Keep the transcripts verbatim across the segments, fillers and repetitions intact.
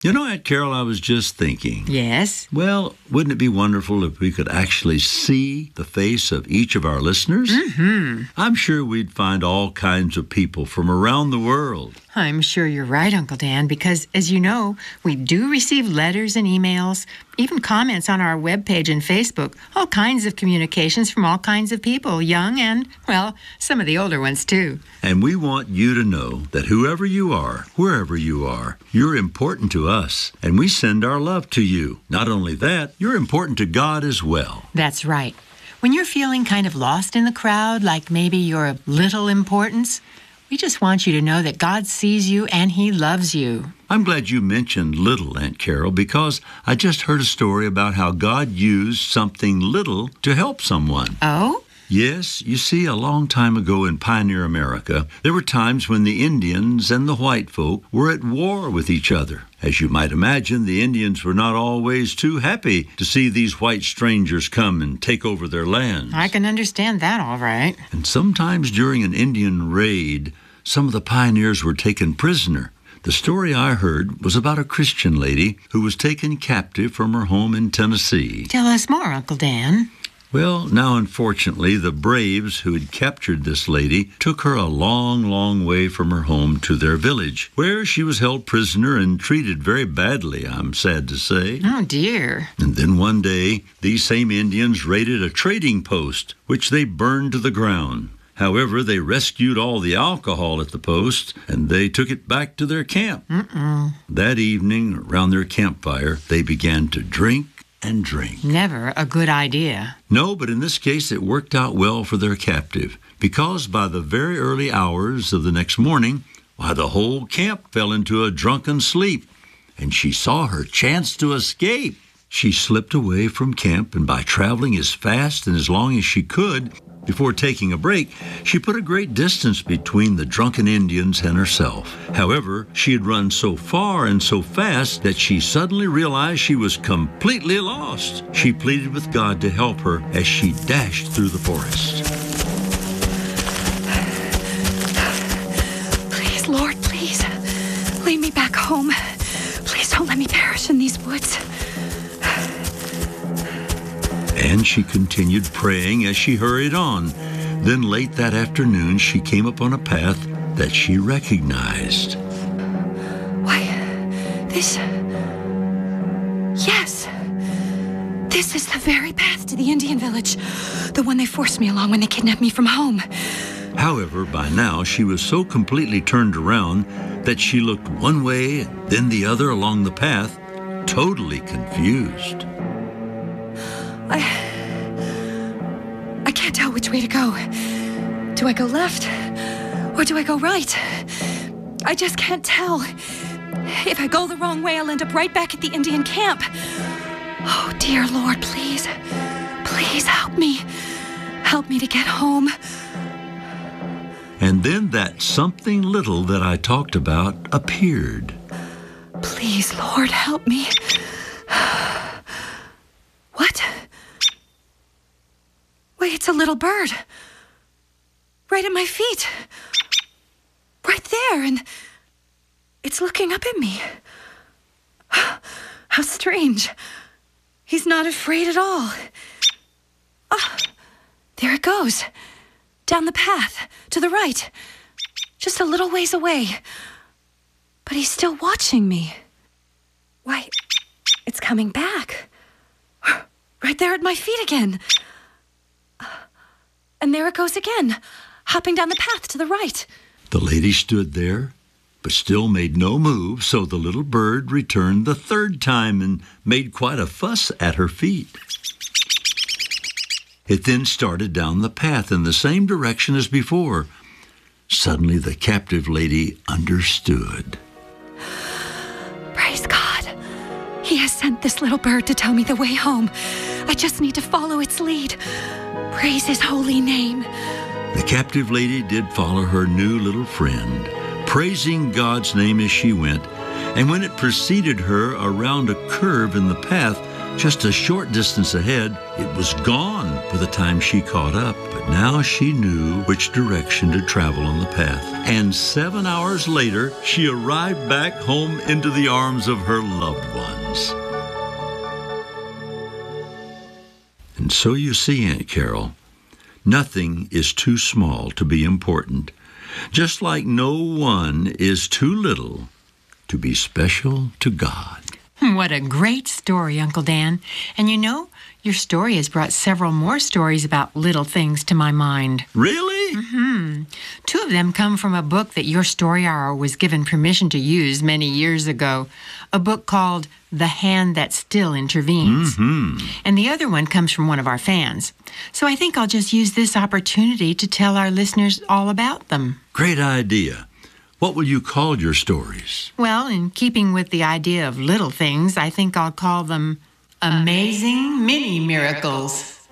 You know, Aunt Carol, I was just thinking. Yes? Well, wouldn't it be wonderful if we could actually see the face of each of our listeners? Mm-hmm. I'm sure we'd find all kinds of people from around the world. I'm sure you're right, Uncle Dan, because, as you know, we do receive letters and emails, even comments on our webpage and Facebook, all kinds of communications from all kinds of people, young and, well, some of the older ones, too. And we want you to know that whoever you are, wherever you are, you're important to us, and we send our love to you. Not only that, you're important to God as well. That's right. When you're feeling kind of lost in the crowd, like maybe you're of little importance, we just want you to know that God sees you and He loves you. I'm glad you mentioned little, Aunt Carol, because I just heard a story about how God used something little to help someone. Oh? Yes, you see, a long time ago in pioneer America, there were times when the Indians and the white folk were at war with each other. As you might imagine, the Indians were not always too happy to see these white strangers come and take over their lands. I can understand that all right. And sometimes during an Indian raid, some of the pioneers were taken prisoner. The story I heard was about a Christian lady who was taken captive from her home in Tennessee. Tell us more, Uncle Dan. Well, now, unfortunately, the braves who had captured this lady took her a long, long way from her home to their village, where she was held prisoner and treated very badly, I'm sad to say. Oh, dear. And then one day, these same Indians raided a trading post, which they burned to the ground. However, they rescued all the alcohol at the post, and they took it back to their camp. Mm-mm. That evening, around their campfire, they began to drink and drink. Never a good idea. No, but in this case, it worked out well for their captive, because by the very early hours of the next morning, why, the whole camp fell into a drunken sleep, and she saw her chance to escape. She slipped away from camp, and by traveling as fast and as long as she could, before taking a break, she put a great distance between the drunken Indians and herself. However, she had run so far and so fast that she suddenly realized she was completely lost. She pleaded with God to help her as she dashed through the forest. Please, Lord, please, lead me back home. Please don't let me perish in these woods. And she continued praying as she hurried on. Then late that afternoon, she came upon a path that she recognized. Why, this... Yes. This is the very path to the Indian village. The one they forced me along when they kidnapped me from home. However, by now, she was so completely turned around that she looked one way and then the other along the path, totally confused. I... I can't tell which way to go. Do I go left? Or do I go right? I just can't tell. If I go the wrong way, I'll end up right back at the Indian camp. Oh, dear Lord, please. Please help me. Help me to get home. And then that something little that I talked about appeared. Please, Lord, help me. What? Wait, it's a little bird. Right at my feet. Right there, and it's looking up at me. How strange. He's not afraid at all. Ah, there it goes. Down the path, to the right. Just a little ways away. But he's still watching me. Why, it's coming back. Right there at my feet again. And there it goes again, hopping down the path to the right. The lady stood there, but still made no move, so the little bird returned the third time and made quite a fuss at her feet. It then started down the path in the same direction as before. Suddenly, the captive lady understood. Praise God. He has sent this little bird to tell me the way home. I just need to follow its lead. Praise His holy name. The captive lady did follow her new little friend, praising God's name as she went, and when it preceded her around a curve in the path, Just a short distance ahead, it was gone by the time she caught up. But now she knew which direction to travel on the path. And seven hours later, she arrived back home into the arms of her loved ones. And so you see, Aunt Carol, nothing is too small to be important, just like no one is too little to be special to God. What a great story, Uncle Dan. And you know, your story has brought several more stories about little things to my mind. Really? Mm-hmm. Two of them come from a book that your story hour was given permission to use many years ago, a book called The Hand That Still Intervenes. Mm-hmm. And the other one comes from one of our fans. So I think I'll just use this opportunity to tell our listeners all about them. Great idea. What will you call your stories? Well, in keeping with the idea of little things, I think I'll call them Amazing Mini Miracles.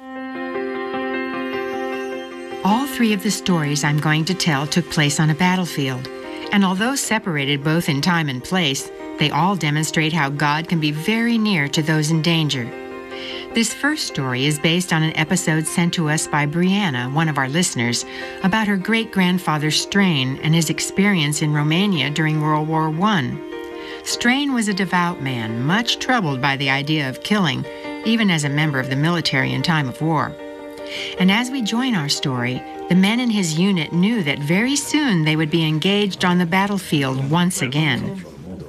All three of the stories I'm going to tell took place on a battlefield, and although separated both in time and place, they all demonstrate how God can be very near to those in danger. This first story is based on an episode sent to us by Brianna, one of our listeners, about her great-grandfather Strain and his experience in Romania during World War One. Strain was a devout man, much troubled by the idea of killing, even as a member of the military in time of war. And as we join our story, the men in his unit knew that very soon they would be engaged on the battlefield once again.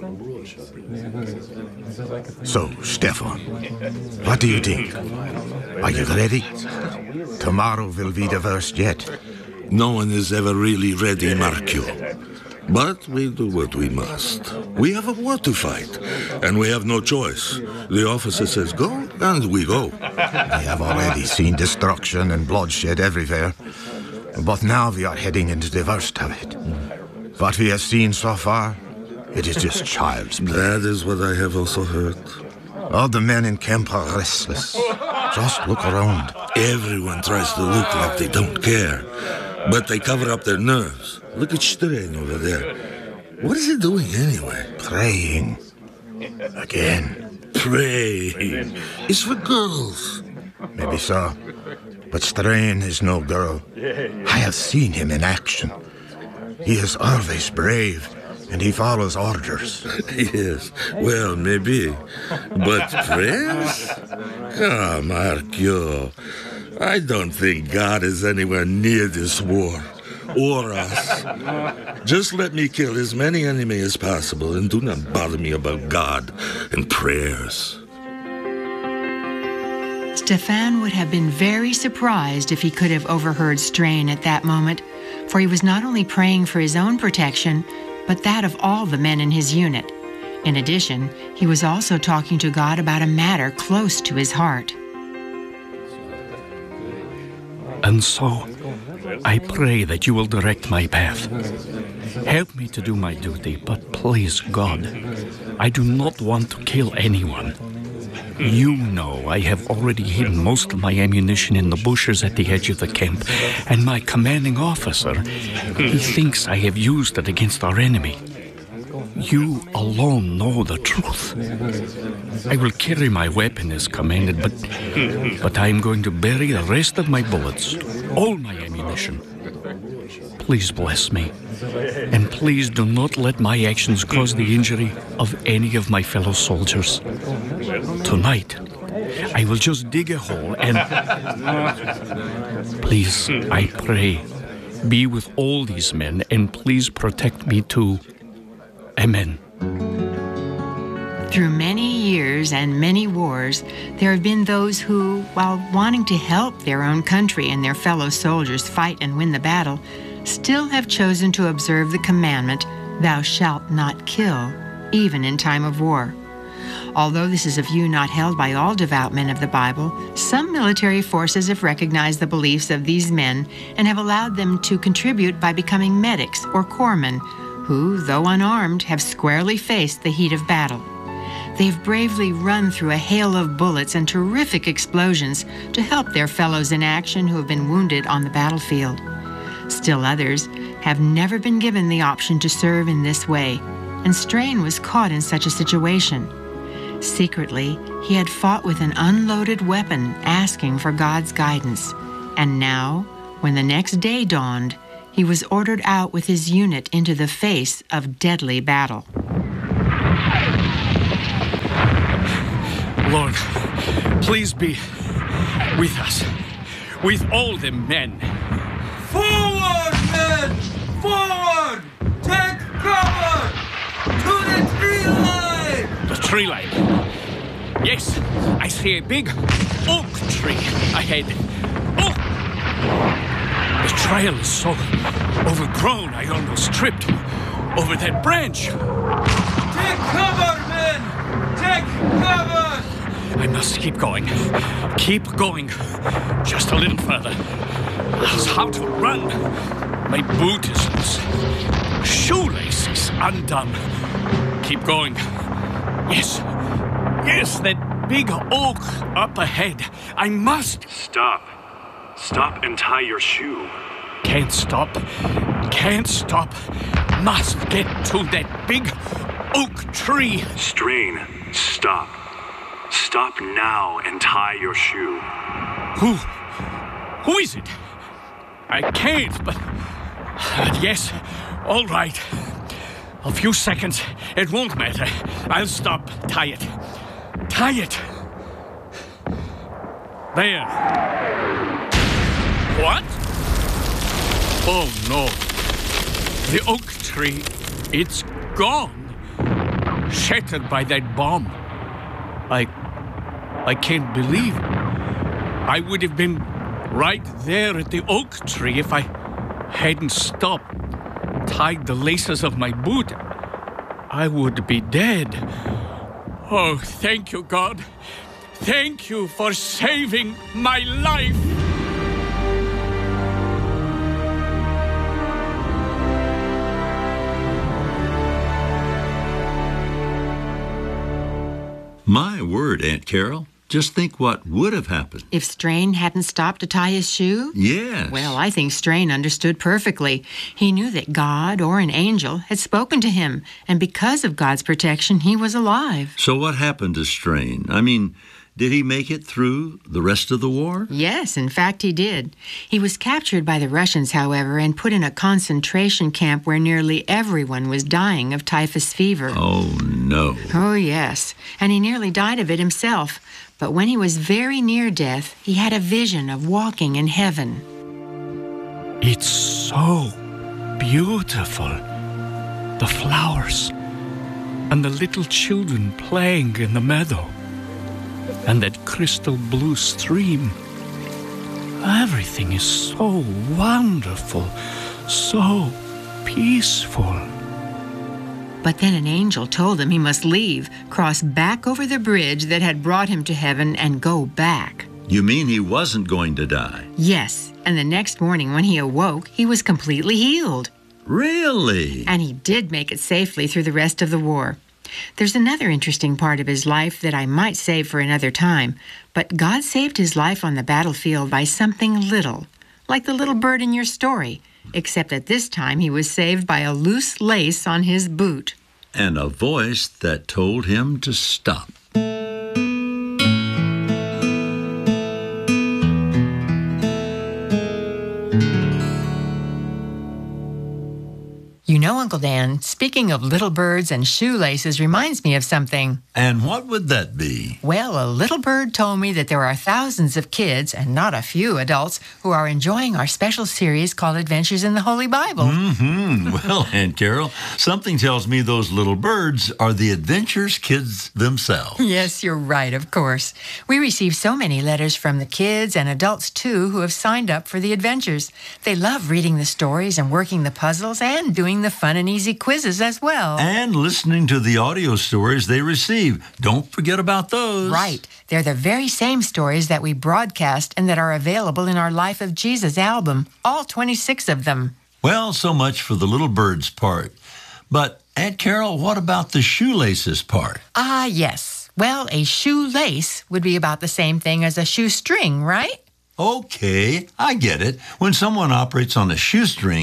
So, Stefan, what do you think? Are you ready? Tomorrow will be the worst yet. No one is ever really ready, Marco. But we do what we must. We have a war to fight, and we have no choice. The officer says go, and we go. We have already seen destruction and bloodshed everywhere. But now we are heading into the worst of it. What we have seen so far, it is just child's play. That is what I have also heard. All the men in camp are restless. Just look around. Everyone tries to look like they don't care, but they cover up their nerves. Look at Strain over there. What is he doing anyway? Praying. Again. Praying. It's for girls. Maybe so. But Strain is no girl. I have seen him in action. He is always brave, and he follows orders. Yes, well, maybe. But prayers? Come, Marco. I don't think God is anywhere near this war. Or us. Just let me kill as many enemies as possible, and do not bother me about God and prayers. Stefan would have been very surprised if he could have overheard Strain at that moment, for he was not only praying for his own protection, but that of all the men in his unit. In addition, he was also talking to God about a matter close to his heart. And so, I pray that you will direct my path. Help me to do my duty, but please, God, I do not want to kill anyone. You know I have already hidden most of my ammunition in the bushes at the edge of the camp, and my commanding officer, he thinks I have used it against our enemy. You alone know the truth. I will carry my weapon as commanded, but, but I am going to bury the rest of my bullets, all my ammunition. Please bless me, and please do not let my actions cause the injury of any of my fellow soldiers. Tonight, I will just dig a hole and... Please, I pray, be with all these men, and please protect me too. Amen. Through many years and many wars, there have been those who, while wanting to help their own country and their fellow soldiers fight and win the battle, still have chosen to observe the commandment, "Thou shalt not kill," even in time of war. Although this is a view not held by all devout men of the Bible, some military forces have recognized the beliefs of these men and have allowed them to contribute by becoming medics or corpsmen, who, though unarmed, have squarely faced the heat of battle. They've bravely run through a hail of bullets and terrific explosions to help their fellows in action who have been wounded on the battlefield. Still others have never been given the option to serve in this way, and Strain was caught in such a situation. Secretly, he had fought with an unloaded weapon, asking for God's guidance. And now, when the next day dawned, he was ordered out with his unit into the face of deadly battle. Lord, please be with us, with all the men. Forward, men! Forward! Take cover! To the tree line! The tree line. Yes, I see a big oak tree ahead. Oh! The trail is so overgrown, I almost tripped over that branch. Take cover, men! Take cover! I must keep going. Keep going. Just a little further. That's how to run. My boot is loose. Shoelace is undone. Keep going. Yes. Yes, that big oak up ahead. I must. Stop. Stop and tie your shoe. Can't stop. Can't stop. Must get to that big oak tree. Strain. Stop. Stop now and tie your shoe. Who? Who is it? I can't, but... Yes, all right. A few seconds. It won't matter. I'll stop. Tie it. Tie it. There. What? Oh, no. The oak tree, it's gone. Shattered by that bomb. I... I can't believe it. I would have been right there at the oak tree if I hadn't stopped, tied the laces of my boot. I would be dead. Oh, thank you, God. Thank you for saving my life. My word, Aunt Carol. Just think what would have happened. If Strain hadn't stopped to tie his shoe? Yes. Well, I think Strain understood perfectly. He knew that God or an angel had spoken to him, and because of God's protection, he was alive. So what happened to Strain? I mean, did he make it through the rest of the war? Yes, in fact, he did. He was captured by the Russians, however, and put in a concentration camp where nearly everyone was dying of typhus fever. Oh, no. Oh, yes. And he nearly died of it himself. But when he was very near death, he had a vision of walking in heaven. It's so beautiful. The flowers and the little children playing in the meadow and that crystal blue stream. Everything is so wonderful, so peaceful. But then an angel told him he must leave, cross back over the bridge that had brought him to heaven, and go back. You mean he wasn't going to die? Yes, and the next morning when he awoke, he was completely healed. Really? And he did make it safely through the rest of the war. There's another interesting part of his life that I might save for another time, but God saved his life on the battlefield by something little, like the little bird in your story. Except at this time he was saved by a loose lace on his boot. And a voice that told him to stop. You know, Uncle Dan, speaking of little birds and shoelaces reminds me of something. And what would that be? Well, a little bird told me that there are thousands of kids, and not a few adults, who are enjoying our special series called Adventures in the Holy Bible. Mm-hmm. Well, Aunt Carol, something tells me those little birds are the Adventures kids themselves. Yes, you're right, of course. We receive so many letters from the kids and adults, too, who have signed up for the adventures. They love reading the stories and working the puzzles and doing the fun and easy quizzes as well. And listening to the audio stories they receive. Don't forget about those. Right. They're the very same stories that we broadcast and that are available in our Life of Jesus album, all twenty-six of them. Well, so much for the little birds part. But, Aunt Carol, what about the shoelaces part? Ah, yes. Well, a shoelace would be about the same thing as a shoestring, right? Okay, I get it. When someone operates on a shoestring,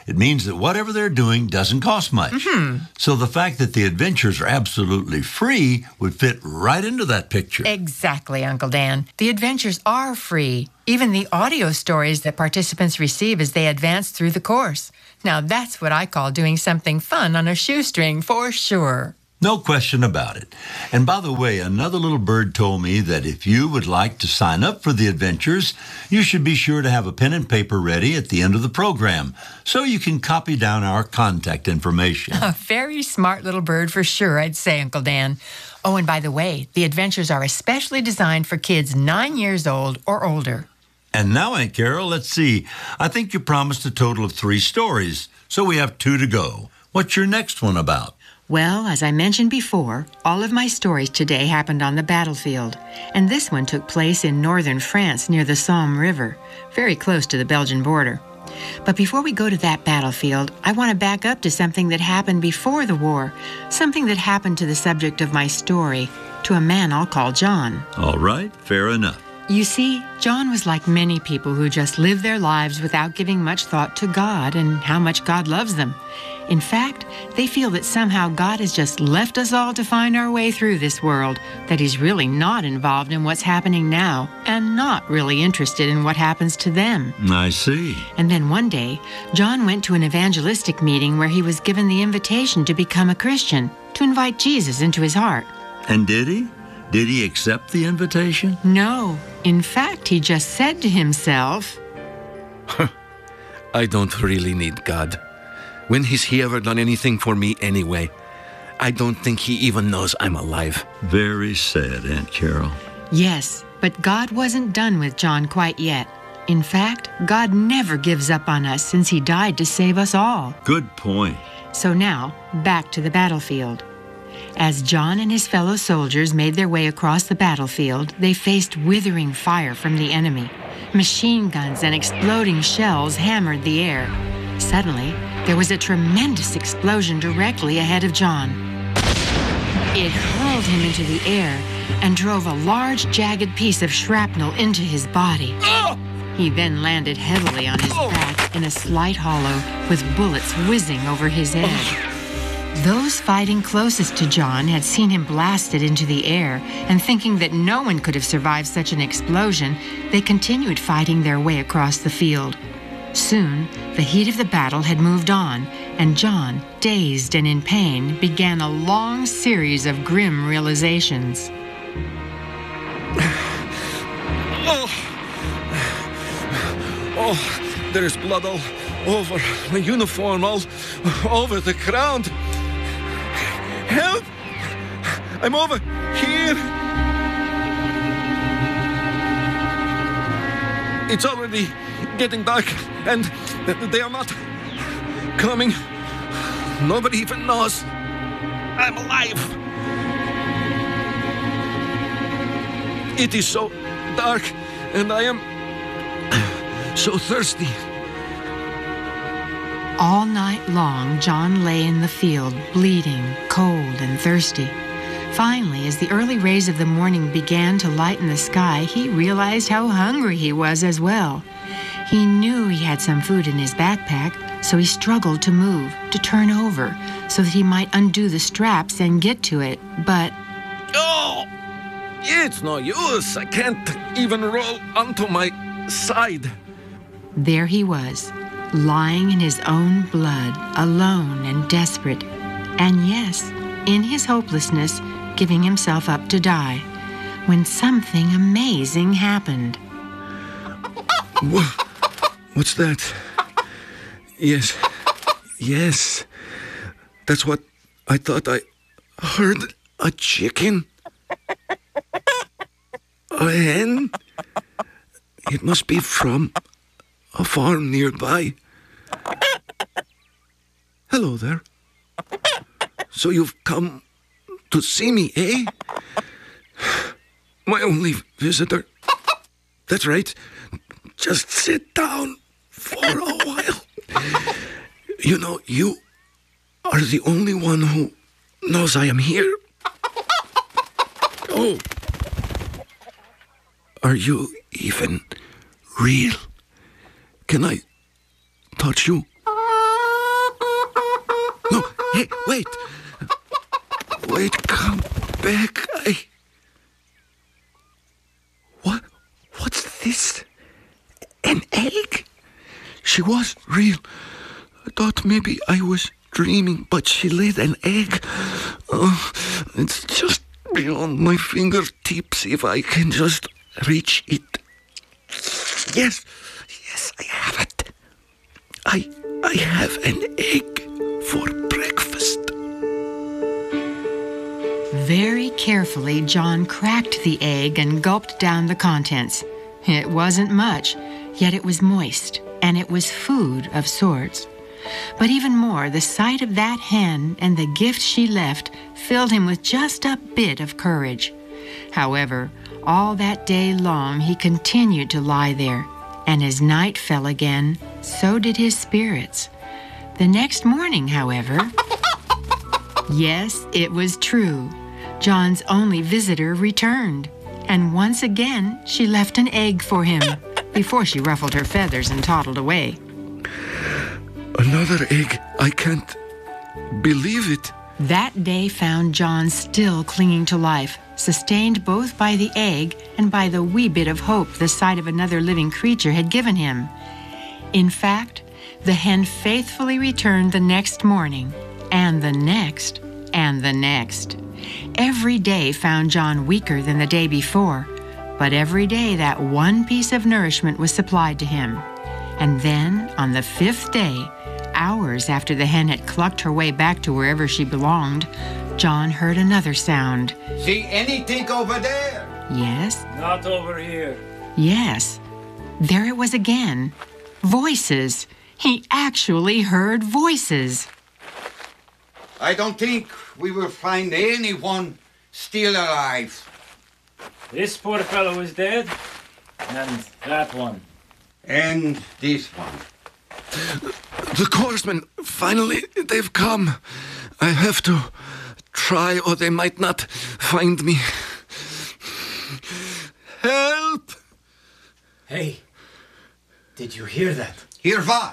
It means that whatever they're doing doesn't cost much. Mm-hmm. So the fact that the adventures are absolutely free would fit right into that picture. Exactly, Uncle Dan. The adventures are free. Even the audio stories that participants receive as they advance through the course. Now that's what I call doing something fun on a shoestring for sure. No question about it. And by the way, another little bird told me that if you would like to sign up for the adventures, you should be sure to have a pen and paper ready at the end of the program so you can copy down our contact information. A very smart little bird for sure, I'd say, Uncle Dan. Oh, and by the way, the adventures are especially designed for kids nine years old or older. And now, Aunt Carol, let's see. I think you promised a total of three stories, so we have two to go. What's your next one about? Well, as I mentioned before, all of my stories today happened on the battlefield, and this one took place in northern France near the Somme River, very close to the Belgian border. But before we go to that battlefield, I want to back up to something that happened before the war, something that happened to the subject of my story, to a man I'll call John. All right, fair enough. You see, John was like many people who just live their lives without giving much thought to God and how much God loves them. In fact, they feel that somehow God has just left us all to find our way through this world, that he's really not involved in what's happening now and not really interested in what happens to them. I see. And then one day, John went to an evangelistic meeting where he was given the invitation to become a Christian, to invite Jesus into his heart. And did he? Did he accept the invitation? No. In fact, he just said to himself, I don't really need God. When has he ever done anything for me anyway? I don't think he even knows I'm alive. Very sad, Aunt Carol. Yes, but God wasn't done with John quite yet. In fact, God never gives up on us since he died to save us all. Good point. So now, back to the battlefield. As John and his fellow soldiers made their way across the battlefield, they faced withering fire from the enemy. Machine guns and exploding shells hammered the air. Suddenly, there was a tremendous explosion directly ahead of John. It hurled him into the air and drove a large, jagged piece of shrapnel into his body. He then landed heavily on his back in a slight hollow with bullets whizzing over his head. Those fighting closest to John had seen him blasted into the air, and thinking that no one could have survived such an explosion, they continued fighting their way across the field. Soon, the heat of the battle had moved on, and John, dazed and in pain, began a long series of grim realizations. Oh, oh, there is blood all over my uniform, all over the ground. Help! I'm over here. It's already getting dark, and they are not coming. Nobody even knows I'm alive. It is so dark, and I am so thirsty. All night long, John lay in the field, bleeding, cold, and thirsty. Finally, as the early rays of the morning began to lighten the sky, he realized how hungry he was as well. He knew he had some food in his backpack, so he struggled to move, to turn over, so that he might undo the straps and get to it, but... Oh! It's no use. I can't even roll onto my side. There he was, lying in his own blood, alone and desperate, and yes, in his hopelessness, giving himself up to die, when something amazing happened. What's that? Yes, yes, that's what I thought I heard. A chicken? A hen? It must be from a farm nearby. Hello there. So you've come to see me, eh? My only visitor. That's right. Just sit down for a while. You know, you are the only one who knows I am here. Oh. Are you even real? Can I touch you? Hey, wait. Wait, come back. I... What? What's this? An egg? She was real. I thought maybe I was dreaming, but she laid an egg. Oh, it's just beyond my fingertips if I can just reach it. Yes, yes, I have it. I, I have an egg for breakfast. Very carefully, John cracked the egg and gulped down the contents. It wasn't much, yet it was moist, and it was food of sorts. But even more, the sight of that hen and the gift she left filled him with just a bit of courage. However, all that day long he continued to lie there, and as night fell again, so did his spirits. The next morning, however... Yes, it was true. John's only visitor returned, and once again she left an egg for him before she ruffled her feathers and toddled away. Another egg. I can't believe it. That day found John still clinging to life, sustained both by the egg and by the wee bit of hope the sight of another living creature had given him. In fact, the hen faithfully returned the next morning, and the next, and the next. Every day found John weaker than the day before, but every day that one piece of nourishment was supplied to him. And then, on the fifth day, hours after the hen had clucked her way back to wherever she belonged, John heard another sound. See anything over there? Yes. Not over here. Yes. There it was again. Voices. He actually heard voices. I don't think we will find anyone still alive. This poor fellow is dead. And that one. And this one. The corpsmen, finally, they've come. I have to try or they might not find me. Help! Hey, did you hear that? Hear what?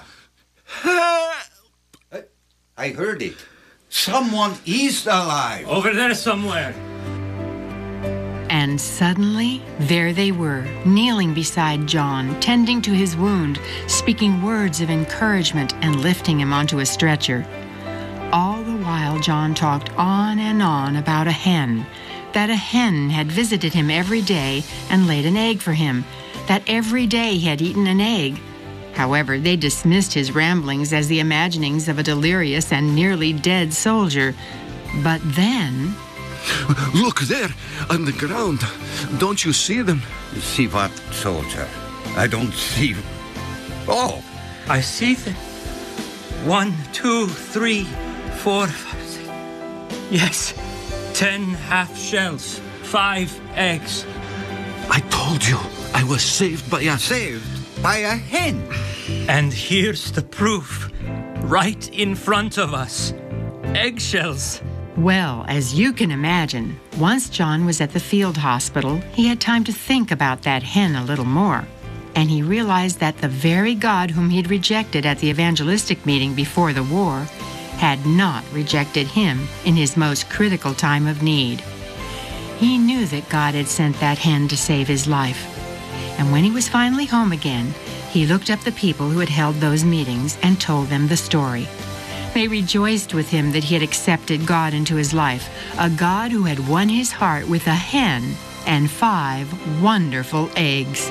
Help! I heard it. Someone is alive. Over there somewhere. And suddenly, there they were, kneeling beside John, tending to his wound, speaking words of encouragement and lifting him onto a stretcher. All the while, John talked on and on about a hen, that a hen had visited him every day and laid an egg for him, that every day he had eaten an egg. However, they dismissed his ramblings as the imaginings of a delirious and nearly dead soldier. But then... Look there, on the ground. Don't you see them? See what, soldier? I don't see... Oh! I see them. One, two, three, four, five, six. Yes, ten half shells, five eggs. I told you, I was saved by a... Saved by a hen? And here's the proof, right in front of us. Eggshells. Well, as you can imagine, once John was at the field hospital, he had time to think about that hen a little more. And he realized that the very God whom he'd rejected at the evangelistic meeting before the war had not rejected him in his most critical time of need. He knew that God had sent that hen to save his life. And when he was finally home again, he looked up the people who had held those meetings and told them the story. They rejoiced with him that he had accepted God into his life, a God who had won his heart with a hen and five wonderful eggs.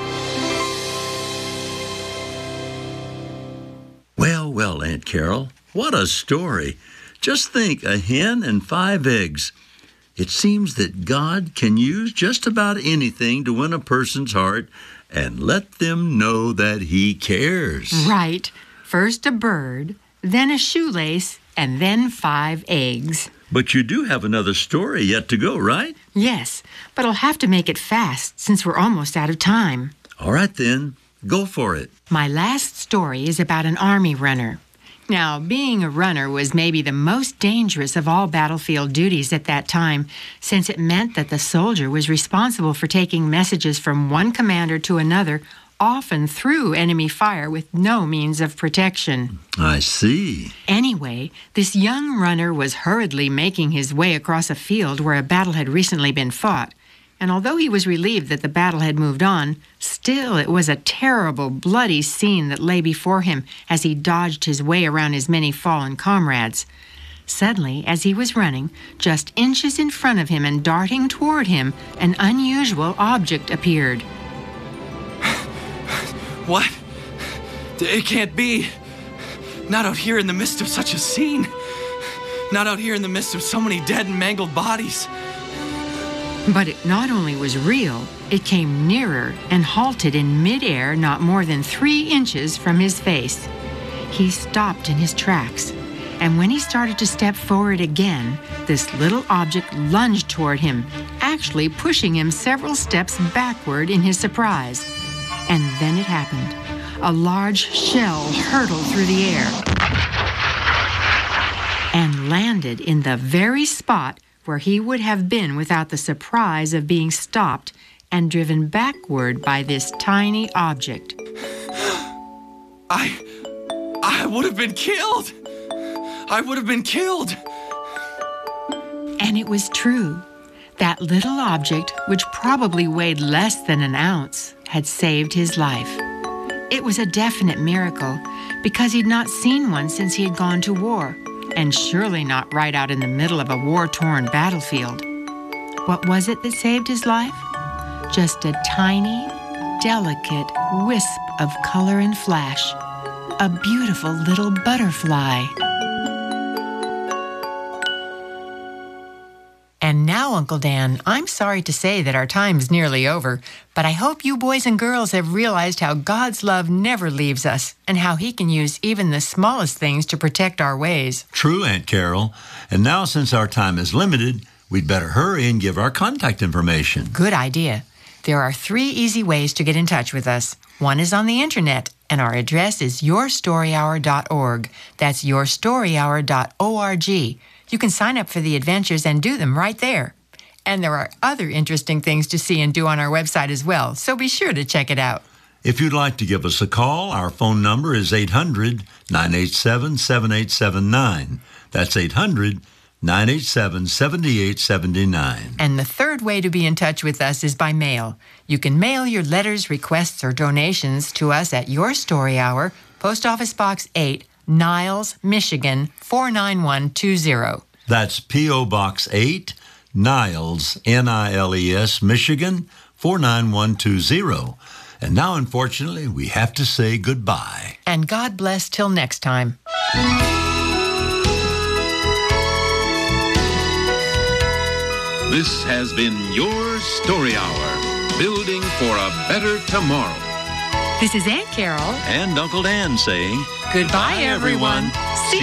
Well, well, Aunt Carol, what a story. Just think, a hen and five eggs. It seems that God can use just about anything to win a person's heart and let them know that he cares. Right. First a bird, then a shoelace, and then five eggs. But you do have another story yet to go, right? Yes, but I'll have to make it fast since we're almost out of time. All right, then. Go for it. My last story is about an army runner. Now, being a runner was maybe the most dangerous of all battlefield duties at that time, since it meant that the soldier was responsible for taking messages from one commander to another often through enemy fire with no means of protection. I see. Anyway, this young runner was hurriedly making his way across a field where a battle had recently been fought. And although he was relieved that the battle had moved on, still it was a terrible, bloody scene that lay before him as he dodged his way around his many fallen comrades. Suddenly, as he was running, just inches in front of him and darting toward him, an unusual object appeared. What? It can't be. Not out here in the midst of such a scene. Not out here in the midst of so many dead and mangled bodies. But it not only was real, it came nearer and halted in midair not more than three inches from his face. He stopped in his tracks, and when he started to step forward again, this little object lunged toward him, actually pushing him several steps backward in his surprise. And then it happened. A large shell hurtled through the air and landed in the very spot where he would have been without the surprise of being stopped and driven backward by this tiny object. I... I would have been killed! I would have been killed! And it was true. That little object, which probably weighed less than an ounce, had saved his life. It was a definite miracle, because he'd not seen one since he had gone to war, and surely not right out in the middle of a war-torn battlefield. What was it that saved his life? Just a tiny, delicate wisp of color and flash. A beautiful little butterfly. And now, Uncle Dan, I'm sorry to say that our time's nearly over, but I hope you boys and girls have realized how God's love never leaves us and how He can use even the smallest things to protect our ways. True, Aunt Carol. And now, since our time is limited, we'd better hurry and give our contact information. Good idea. There are three easy ways to get in touch with us. One is on the internet, and our address is your story hour dot org. That's your story hour dot org. You can sign up for the adventures and do them right there. And there are other interesting things to see and do on our website as well, so be sure to check it out. If you'd like to give us a call, our phone number is eight hundred, nine eight seven, seven eight seven nine. That's eight hundred, nine eight seven, seven eight seven nine. And the third way to be in touch with us is by mail. You can mail your letters, requests, or donations to us at Your Story Hour, Post Office Box eight, Niles, Michigan, four nine one two zero. That's P O. Box eight, Niles, N I L E S, Michigan, four nine one two zero. And now, unfortunately, we have to say goodbye. And God bless till next time. This has been Your Story Hour, building for a better tomorrow. This is Aunt Carol and Uncle Dan saying goodbye, everyone. See